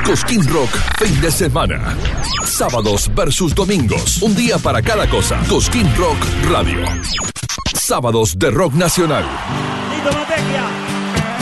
Cosquín Rock, fin de semana. Sábados versus domingos. Un día para cada cosa. Cosquín Rock Radio. Sábados de rock nacional. Lito Matecchia.